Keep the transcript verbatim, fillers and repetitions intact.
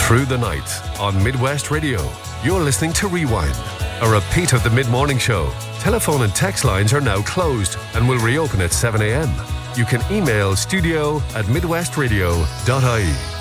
through the night on Midwest Radio. You're listening to Rewind, a repeat of the mid-morning show. Telephone and text lines are now closed and will reopen at seven a.m. You can email studio at midwestradio dot I E.